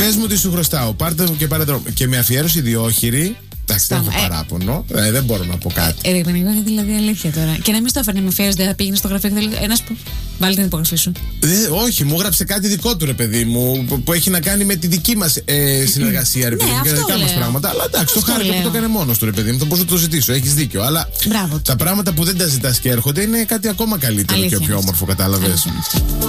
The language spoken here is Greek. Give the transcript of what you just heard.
Πες μου τι σου χρωστάω. Πάρτε μου και πάρε δρόμο. Και με αφιέρωση ιδιόχειρη. Εντάξει, δεν έχω παράπονο. Δεν μπορώ να πω κάτι. Δηλαδή αλήθεια τώρα. Και να μην στο έφερνε με αφιέρωση, δεν θα πήγαινε στο γραφείο και θέλει ένας που. Βάλει την υπογραφή σου. Όχι, μου έγραψε κάτι δικό του, ρε παιδί μου, που έχει να κάνει με τη δική μας συνεργασία, ρε παιδί μου, και τα δικά μας πράγματα. Αλλά εντάξει, το χάρηκα που το έκανε μόνος του, ρε παιδί μου. Θα μπορούσα να το ζητήσω. Έχεις δίκιο. Αλλά τα πράγματα που δεν τα ζητάς και έρχονται είναι κάτι ακόμα καλύτερο και πιο όμορφο, κατάλαβες.